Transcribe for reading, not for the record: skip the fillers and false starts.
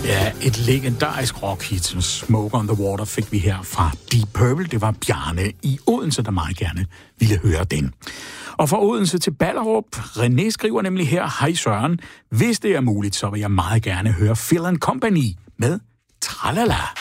Ja, et legendarisk rockhit som Smoke on the Water fik vi her fra Deep Purple. Det var Bjarne i Odense, der meget gerne ville høre den. Og fra Odense til Ballerup, René skriver nemlig her: Hej Søren, hvis det er muligt, så vil jeg meget gerne høre Phil & Company med Tralala.